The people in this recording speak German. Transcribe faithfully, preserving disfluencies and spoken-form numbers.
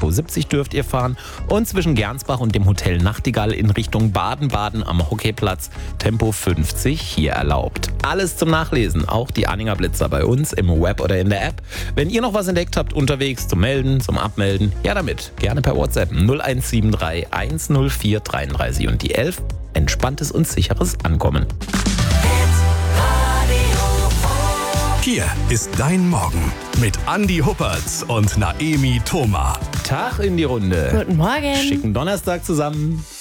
Tempo siebzig dürft ihr fahren. Und zwischen Gernsbach und dem Hotel Nachtigall in Richtung Baden-Baden am Hockeyplatz Tempo fünfzig hier erlaubt. Alles zum Nachlesen, auch die Anhänger Blitzer bei uns im Web oder in der App. Wenn ihr noch was entdeckt habt unterwegs zum Melden, zum Abmelden, ja damit, gerne per WhatsApp null eins sieben drei eins null vier dreiunddreißig und die elf. Entspanntes und sicheres Ankommen. Hier ist dein Morgen mit Andi Huppertz und Naemi Thoma. Tag in die Runde. Guten Morgen. Schicken Donnerstag zusammen.